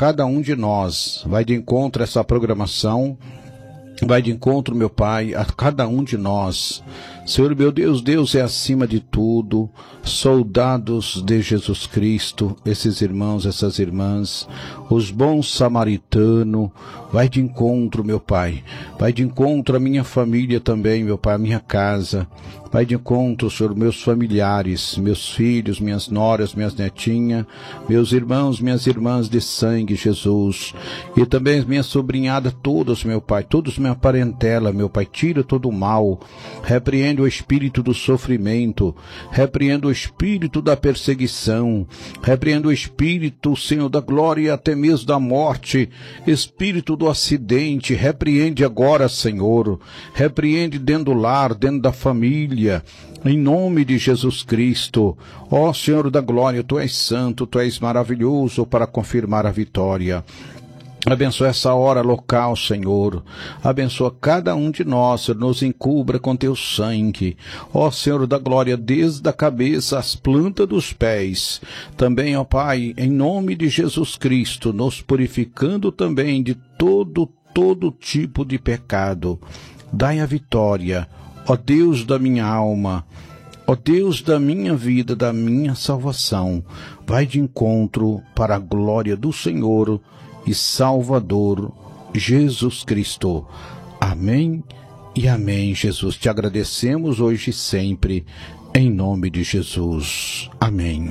cada um de nós. Vai de encontro a essa programação. Vai de encontro, meu Pai, a cada um de nós. Senhor, meu Deus, Deus é acima de tudo. Soldados de Jesus Cristo, esses irmãos, essas irmãs, os bons samaritanos, vai de encontro, meu Pai. Vai de encontro a minha família também, meu Pai, a minha casa. Vai de encontro, Senhor, meus familiares, meus filhos, minhas noras, minhas netinhas, meus irmãos, minhas irmãs de sangue, Jesus. E também minha sobrinhada, todos, meu Pai, todos minha parentela, meu Pai, tira todo o mal. Repreende o espírito do sofrimento, repreende o espírito da perseguição, repreende o espírito, Senhor, da glória e até mesmo da morte, espírito do acidente, repreende agora, Senhor, repreende dentro do lar, dentro da família, em nome de Jesus Cristo. Ó Senhor da glória, Tu és santo, Tu és maravilhoso para confirmar a vitória. Abençoa essa hora local, Senhor. Abençoa cada um de nós, Senhor, nos encubra com Teu sangue. Ó Senhor da glória, desde a cabeça às plantas dos pés. Também, ó Pai, em nome de Jesus Cristo, nos purificando também de todo tipo de pecado. Dai a vitória, ó Deus da minha alma. Ó Deus da minha vida, da minha salvação. Vai de encontro para a glória do Senhor e Salvador Jesus Cristo. Amém e amém, Jesus. Te agradecemos hoje e sempre, em nome de Jesus. Amém.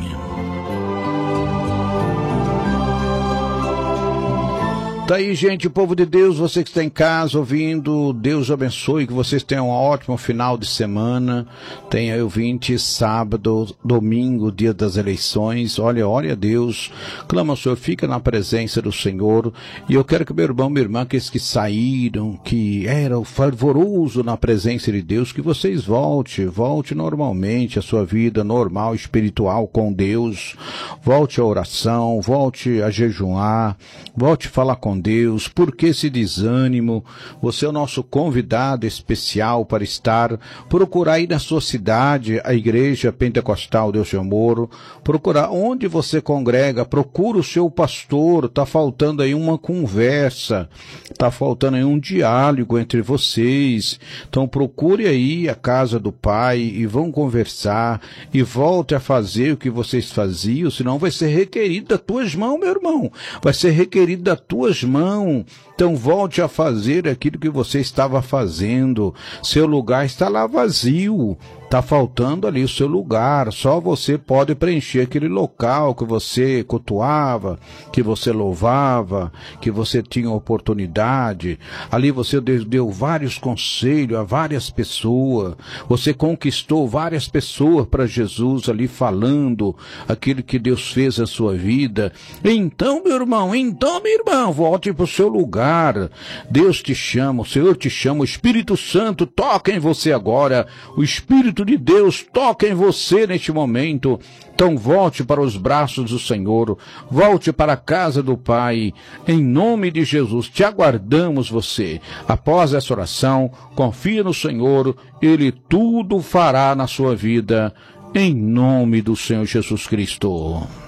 Tá aí, gente, o povo de Deus, você que está em casa ouvindo, Deus abençoe, que vocês tenham um ótimo final de semana. Tenha aí o 20, sábado, domingo, dia das eleições. Olha a Deus, clama ao Senhor, fica na presença do Senhor. E eu quero que meu irmão, minha irmã, aqueles que saíram, que eram fervoroso na presença de Deus, que vocês volte normalmente a sua vida normal, espiritual com Deus. Volte à oração, volte a jejuar, volte a falar com Deus. Por que esse desânimo? Você é o nosso convidado especial para procurar aí na sua cidade a Igreja Pentecostal Deus de Amor, procurar onde você congrega, procura o seu pastor. Tá faltando aí uma conversa, tá faltando aí um diálogo entre vocês. Então procure aí a casa do Pai e vão conversar e volte a fazer o que vocês faziam, senão vai ser requerido das tuas mãos, meu irmão. Vai ser requerido das tuas mãos. Então volte a fazer aquilo que você estava fazendo. Seu lugar está lá vazio. Está faltando ali o seu lugar. Só você pode preencher aquele local que você cultuava, que você louvava, que você tinha oportunidade. Ali você deu vários conselhos a várias pessoas. Você conquistou várias pessoas para Jesus ali falando aquilo que Deus fez na sua vida. Então, meu irmão, minha irmã, volte para o seu lugar. Deus te chama, o Senhor te chama, o Espírito Santo toca em você agora. O Espírito de Deus toca em você neste momento. Então volte para os braços do Senhor, volte para a casa do Pai, em nome de Jesus. Te aguardamos você. Após essa oração, confia no Senhor, Ele tudo fará na sua vida, em nome do Senhor Jesus Cristo.